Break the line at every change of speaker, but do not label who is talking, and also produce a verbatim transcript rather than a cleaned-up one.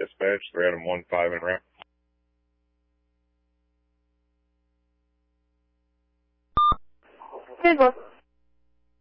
dispatch, three Adam one five en route.
Good, well.